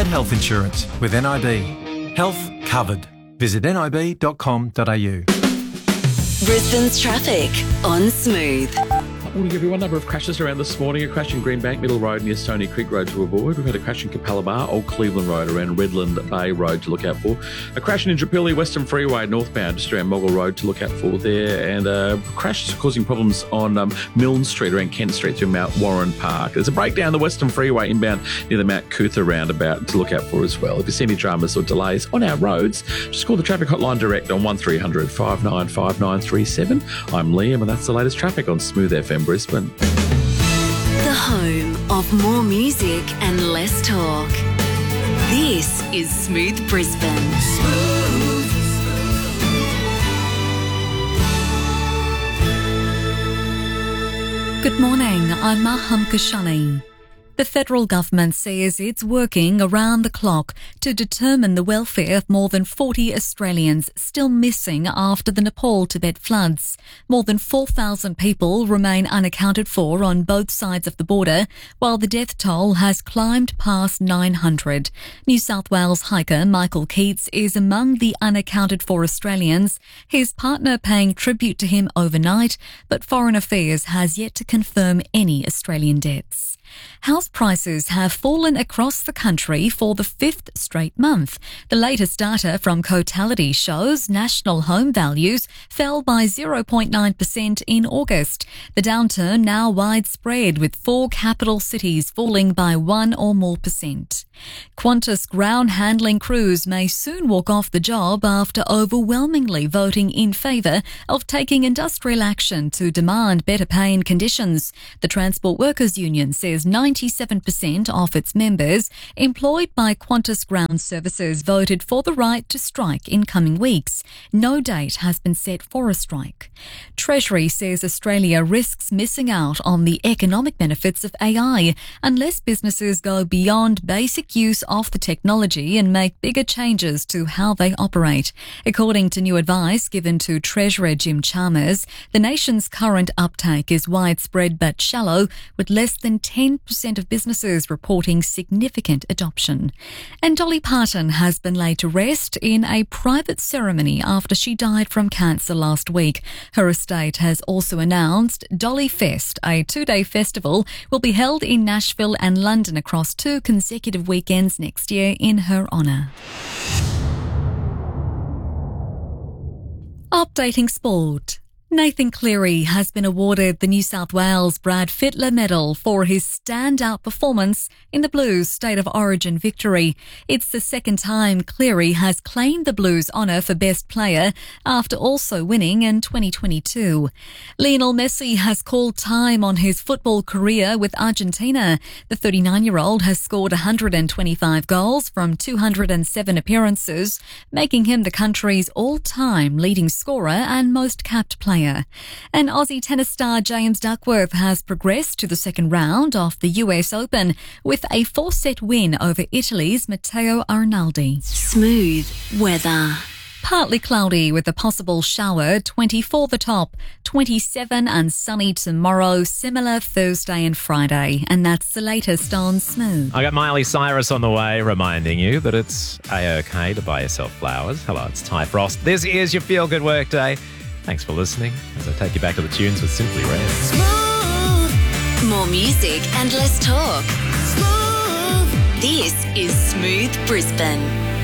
health insurance with NIB. Health covered. Visit nib.com.au. Brisbane's traffic on Smooth. Morning everyone. Number of crashes around this morning. A crash in Greenbank Middle Road near Stony Creek Road to avoid. We've had a crash in Capalaba, Old Cleveland Road around Redland Bay Road to look out for. A crash in Indooroopilly Western Freeway northbound just around Moggle Road to look out for there. And a crash causing problems on Milne Street around Kent Street through Mount Warren Park. There's a breakdown the Western Freeway inbound near the Mount Cootha roundabout to look out for as well. If you see any dramas or delays on our roads, just call the traffic hotline direct on 1300 595937. I'm Liam and that's the latest traffic on Smooth FM Brisbane. The home of more music and less talk. This is Smooth Brisbane. Good morning, I'm Maham Kashani. The federal government says it's working around the clock to determine the welfare of more than 40 Australians still missing after the Nepal-Tibet floods. More than 4,000 people remain unaccounted for on both sides of the border, while the death toll has climbed past 900. New South Wales hiker Michael Keats is among the unaccounted for Australians, his partner paying tribute to him overnight, but Foreign Affairs has yet to confirm any Australian deaths. House prices have fallen across the country for the fifth straight month. The latest data from Cotality shows national home values fell by 0.9% in August. The downturn now widespread, with 4 capital cities falling by 1 or more percent. Qantas ground handling crews may soon walk off the job after overwhelmingly voting in favour of taking industrial action to demand better pay and conditions. The Transport Workers Union says 97% of its members employed by Qantas Ground Services voted for the right to strike in coming weeks. No date has been set for a strike. Treasury says Australia risks missing out on the economic benefits of AI unless businesses go beyond basic use of the technology and make bigger changes to how they operate. According to new advice given to Treasurer Jim Chalmers, the nation's current uptake is widespread but shallow, with less than 10% of businesses reporting significant adoption. And Dolly Parton has been laid to rest in a private ceremony after she died from cancer last week. Her estate has also announced Dolly Fest, a 2-day festival, will be held in Nashville and London across 2 consecutive weekends next year in her honour. Updating sport. Nathan Cleary has been awarded the New South Wales Brad Fittler Medal for his standout performance in the Blues State of Origin victory. It's the second time Cleary has claimed the Blues honour for Best Player after also winning in 2022. Lionel Messi has called time on his football career with Argentina. The 39-year-old has scored 125 goals from 207 appearances, making him the country's all-time leading scorer and most capped player. And Aussie tennis star James Duckworth has progressed to the second round of the US Open with a 4-set win over Italy's Matteo Arnaldi. Smooth weather. Partly cloudy with a possible shower, 24 the top, 27 and sunny tomorrow, similar Thursday and Friday. And that's the latest on Smooth. I got Miley Cyrus on the way reminding you that it's A-OK to buy yourself flowers. Hello, it's Ty Frost. This is your Feel Good Work Day. Thanks for listening as I take you back to the tunes with Simply Red. Smooth. More music and less talk. Smooth. This is Smooth Brisbane.